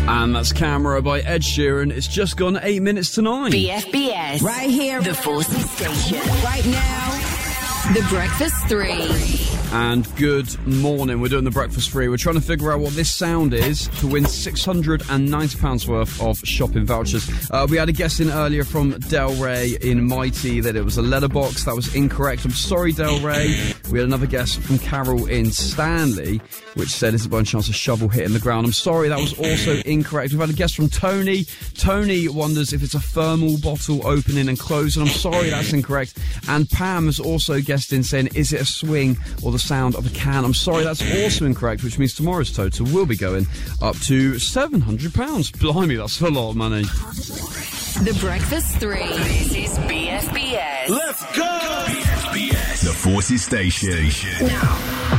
And that's Camera by Ed Sheeran. It's just gone 8 minutes to 9. BFBS. Right here. The Forces Station. Right now. The Breakfast 3. And good morning. We're doing the Breakfast 3. We're trying to figure out what this sound is to win £690 worth of shopping vouchers. We had a guess in earlier from Del Rey in Mighty that it was a letterbox. That was incorrect. I'm sorry, Del Rey. We had another guess from Carol in Stanley, which said, is it by any chance a shovel hitting the ground? I'm sorry, that was also incorrect. We've had a guess from Tony. Tony wonders if it's a thermal bottle opening and closing. I'm sorry, that's incorrect. And Pam has also guessed in saying, is it a swing or the sound of a can? I'm sorry, that's also incorrect, which means tomorrow's total will be going up to £700. Blimey, that's a lot of money. The Breakfast 3. This is BFBS. Let's go! BFBS. The Forces Station. Now.